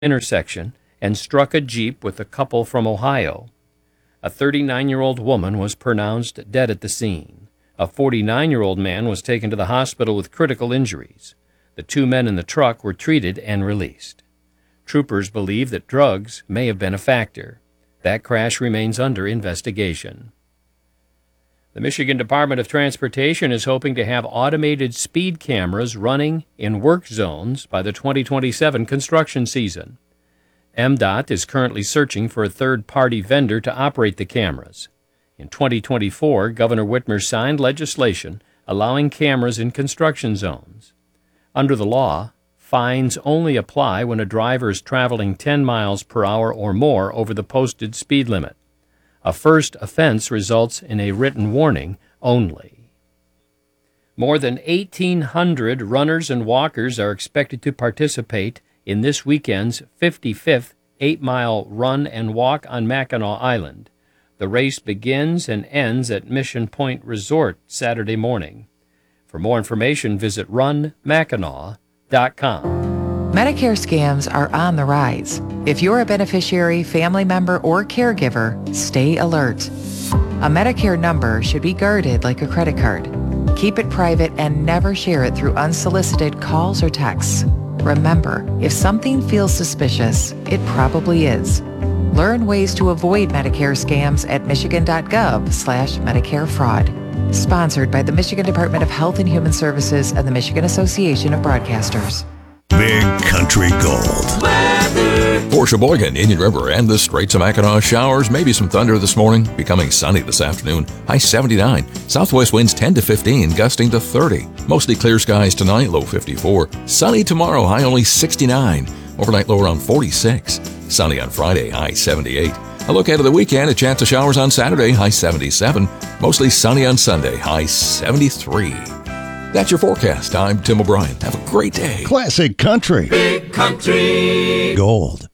intersection and struck a Jeep with a couple from Ohio. A 39-year-old woman was pronounced dead at the scene. A 49-year-old man was taken to the hospital with critical injuries. The two men in the truck were treated and released. Troopers believe that drugs may have been a factor. That crash remains under investigation. The Michigan Department of Transportation is hoping to have automated speed cameras running in work zones by the 2027 construction season. MDOT is currently searching for a third-party vendor to operate the cameras. In 2024, Governor Whitmer signed legislation allowing cameras in construction zones. Under the law, fines only apply when a driver is traveling 10 miles per hour or more over the posted speed limit. A first offense results in a written warning only. More than 1,800 runners and walkers are expected to participate in this weekend's 55th 8-mile run and walk on Mackinac Island. The race begins and ends at Mission Point Resort Saturday morning. For more information, visit runmackinac.com. Medicare scams are on the rise. If you're a beneficiary, family member, or caregiver, stay alert. A Medicare number should be guarded like a credit card. Keep it private and never share it through unsolicited calls or texts. Remember, if something feels suspicious, it probably is. Learn ways to avoid Medicare scams at michigan.gov/Medicare fraud. Sponsored by the Michigan Department of Health and Human Services and the Michigan Association of Broadcasters. Big Country Gold weather. For Sheboygan, Indian River, and the Straits of Mackinac, showers, maybe some thunder this morning, becoming sunny this afternoon. High 79. Southwest winds 10 to 15, gusting to 30. Mostly clear skies tonight, low 54. Sunny tomorrow, high only 69. Overnight low around 46. Sunny on Friday, high 78. A look ahead of the weekend, a chance of showers on Saturday, high 77. Mostly sunny on Sunday, high 73. That's your forecast. I'm Tim O'Brien. Have a great day. Classic Country. Big Country Gold.